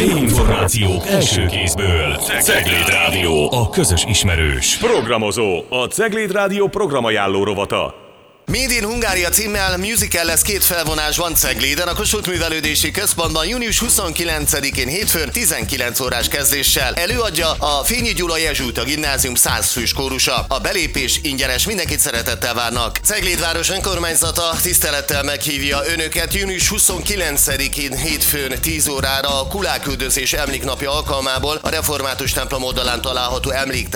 B-információk első kézből. Cegléd Rádió, a közös ismerős. Programozó, a Cegléd Rádió programajánló rovata. Made in Hungária címmel musical lesz két felvonásban Cegléden, a Kossuth Művelődési Központban június 29-én hétfőn 19 órás kezdéssel. Előadja a Fényi Gyula Jezsuita Gimnázium 100 fős kórusa. A belépés ingyenes, mindenkit szeretettel várnak. Cegléd város önkormányzata tisztelettel meghívja önöket június 29-én hétfőn 10 órára a Kulák üldözés emléknapja alkalmából a Református templom oldalán található emlék